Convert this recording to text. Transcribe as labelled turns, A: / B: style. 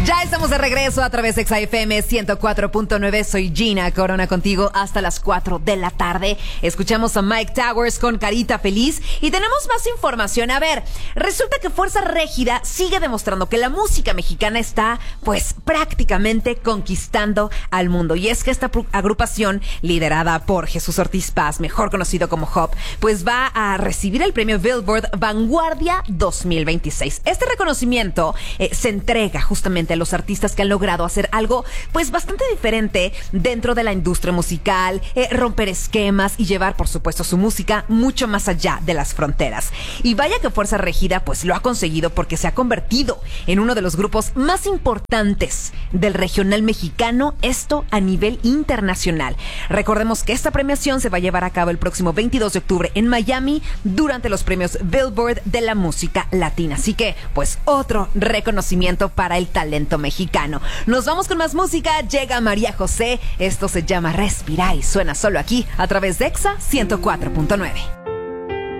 A: Ya estamos de regreso a través de XFM 104.9. Soy Gina Corona contigo hasta las 4 de la tarde. Escuchamos a Mike Towers con Carita Feliz y tenemos más información. A ver, resulta que Fuerza Régida sigue demostrando que la música mexicana está, pues, prácticamente conquistando al mundo. Y es que esta agrupación, liderada por Jesús Ortiz Paz, mejor conocido como Hop, pues va a recibir el premio Billboard Vanguardia 2026. Este reconocimiento se entrega justamente a los artistas que han logrado hacer algo pues bastante diferente dentro de la industria musical, romper esquemas y llevar por supuesto su música mucho más allá de las fronteras. Y vaya que Fuerza Régida pues lo ha conseguido porque se ha convertido en uno de los grupos más importantes del regional mexicano, esto a nivel internacional. Recordemos que esta premiación se va a llevar a cabo el próximo 22 de octubre en Miami durante los premios Billboard de la música latina. Así que pues otro reconocimiento para el talento mexicano. Nos vamos con más música. Llega María José. Esto se llama Respirar y suena solo aquí a través de EXA 104.9.